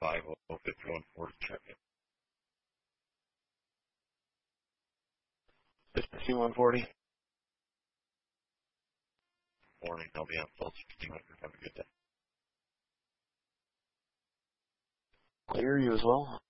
5014 check in. 5140. Morning, I'll be on full 1600. Have a good day. Clear, you as well.